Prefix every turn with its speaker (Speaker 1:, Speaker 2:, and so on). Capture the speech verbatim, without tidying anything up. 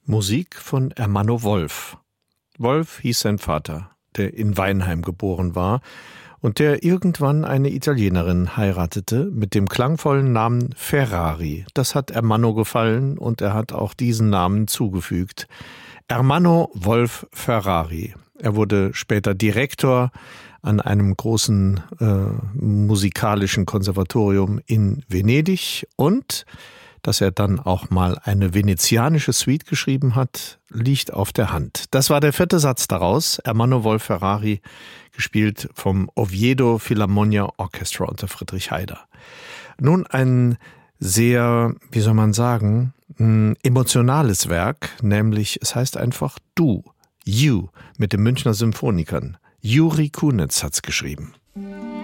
Speaker 1: Musik von Ermanno Wolf. Wolf hieß sein Vater, der in Weinheim geboren war und der irgendwann eine Italienerin heiratete mit dem klangvollen Namen Ferrari. Das hat Ermanno gefallen und er hat auch diesen Namen zugefügt. Ermanno Wolf Ferrari. Er wurde später Direktor an einem großen äh, musikalischen Konservatorium in Venedig und dass er dann auch mal eine venezianische Suite geschrieben hat, liegt auf der Hand. Das war der vierte Satz daraus. Ermanno Wolf Ferrari, gespielt vom Oviedo Philharmonia Orchestra unter Friedrich Haider. Nun ein sehr, wie soll man sagen, emotionales Werk, nämlich es heißt einfach Du, You, mit den Münchner Symphonikern. Juri Kunitz hat's geschrieben.